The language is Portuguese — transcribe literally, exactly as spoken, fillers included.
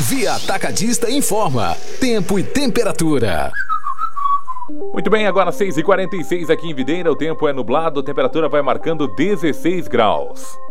Via Atacadista informa tempo e temperatura. Muito bem, agora seis e quarenta e seis aqui em Videira, o tempo é nublado, a temperatura vai marcando dezesseis graus.